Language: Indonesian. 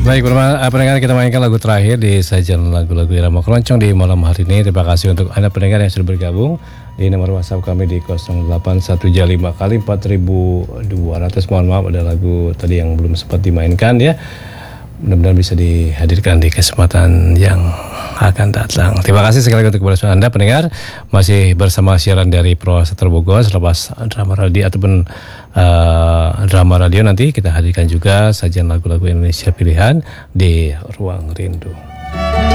Baik, pendengar, kita mainkan lagu terakhir di sajian lagu-lagu Irama Keroncong di malam hari ini. Terima kasih untuk Anda pendengar yang sudah bergabung di nomor WhatsApp kami di 0815 kali 4200. Mohon maaf ada lagu tadi yang belum sempat dimainkan ya. Mudah-mudahan bisa dihadirkan di kesempatan yang akan datang. Terima kasih sekali lagi untuk kebersamaan Anda pendengar. Masih bersama siaran dari Purwakarta Bogor. Selepas drama radio ataupun drama radio nanti kita hadirkan juga sajian lagu-lagu Indonesia pilihan di Ruang Rindu.